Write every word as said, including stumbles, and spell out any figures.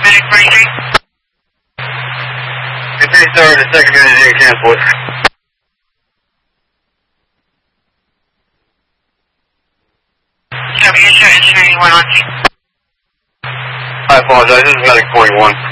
Medic twenty-three. Fifty third, the second unit didn't cancel it. W, engineering one on scene. I apologize, this is Medic forty-one.